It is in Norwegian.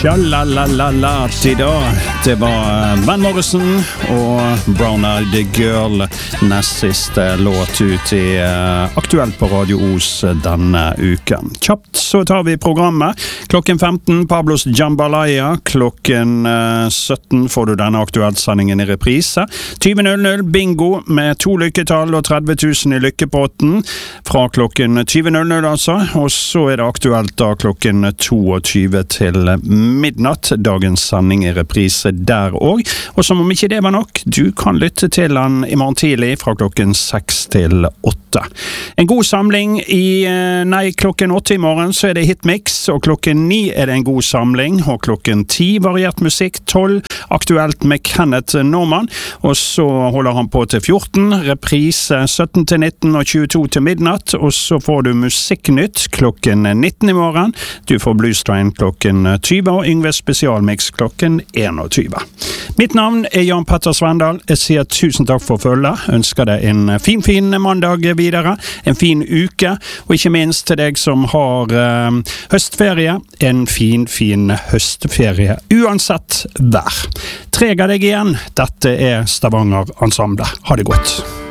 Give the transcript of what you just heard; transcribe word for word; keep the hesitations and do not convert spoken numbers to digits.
Tja-la-la-la-la da. Det var Van Morrison og Brown Eyed Girl, nest siste låt ut i uh, Aktuelt på Radio Os denne uken. Kjapt så tar vi programmet. Klokken femten Pablos Jambalaya. Klokken uh, sytten får du denne Aktuelt-sendingen i reprise. tjue null null bingo med to lykketall og tretti tusen i lykkepotten fra klokken tjue null null altså. Og så er det Aktuelt da klokken tjueto til midnatt. Dagens sending i reprise der også. Og som om ikke det var nok, du kan lytte til den i morgen tidlig fra klokken seks til åtte. En god samling i, nei, klokken åtte i morgen så er det Hitmix, og klokken ni er det en god samling, og klokken ti variert musikk, tolv Aktuelt med Kenneth Norman, og så holder han på til fjorten, reprise sytten til nitten og tjueto til midnatt, og så får du Musikknytt klokken nitten i morgen, du får Bluestrain klokken tjue og Yngve Spesialmix klokken tjueen. Mitt navn er Jan Petter Svendal. Jeg sier tusen takk for følget. Ønsker deg en fin, fin mandag videre. En fin uke. Og ikke minst til deg som har uh, høstferie. En fin, fin høstferie. Uansett vær. Treg av deg igjen. Dette er Stavanger Ensemble. Ha det godt.